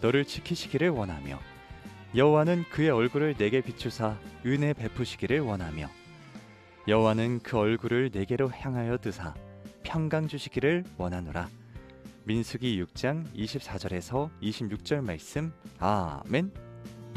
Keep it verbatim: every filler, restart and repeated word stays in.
너를 지키시기를 원하며 여호와는 그의 얼굴을 내게 비추사 은혜 베푸시기를 원하며 여호와는 그 얼굴을 내게로 향하여 드사 평강 주시기를 원하노라. 민수기 육 장 이십사 절에서 이십육 절 말씀. 아멘.